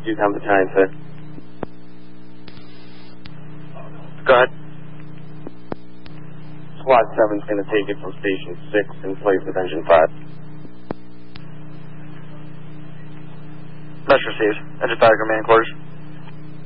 Do you have the time, sir? Go ahead. Squad 7's going to take it from Station 6 and place with Engine 5. Mesh received. Engine 5, command quarters.